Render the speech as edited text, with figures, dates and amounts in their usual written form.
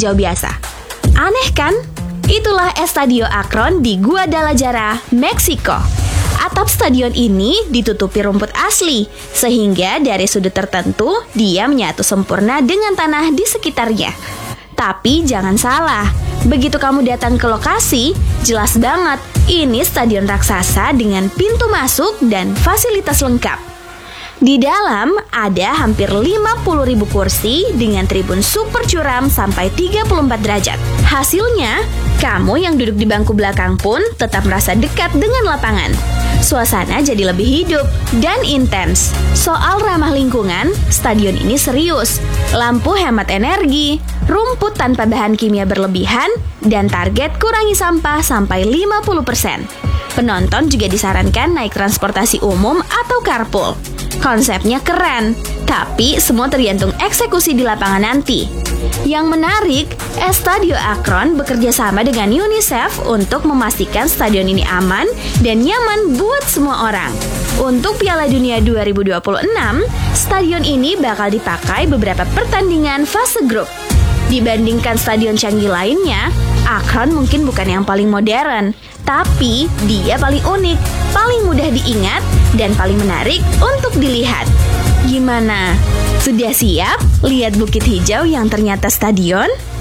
hijau biasa. Aneh kan? Itulah Estadio Akron di Guadalajara, Meksiko. Atap stadion ini ditutupi rumput asli, sehingga dari sudut tertentu dia menyatu sempurna dengan tanah di sekitarnya. Tapi jangan salah, begitu kamu datang ke lokasi, jelas banget ini stadion raksasa dengan pintu masuk dan fasilitas lengkap. Di dalam ada hampir 50.000 kursi dengan tribun super curam sampai 34 derajat. Hasilnya, kamu yang duduk di bangku belakang pun tetap merasa dekat dengan lapangan. Suasana jadi lebih hidup dan intens. Soal ramah lingkungan, stadion ini serius. Lampu hemat energi, rumput tanpa bahan kimia berlebihan, dan target kurangi sampah sampai 50%. Penonton juga disarankan naik transportasi umum atau carpool. Konsepnya keren, tapi semua tergantung eksekusi di lapangan nanti. Yang menarik, Estadio Akron bekerja sama dengan UNICEF untuk memastikan stadion ini aman dan nyaman buat semua orang. Untuk Piala Dunia 2026, stadion ini bakal dipakai beberapa pertandingan fase grup. Dibandingkan stadion canggih lainnya, Akron mungkin bukan yang paling modern, tapi dia paling unik, paling mudah diingat, dan paling menarik untuk dilihat. Gimana? Sudah siap lihat bukit hijau yang ternyata stadion?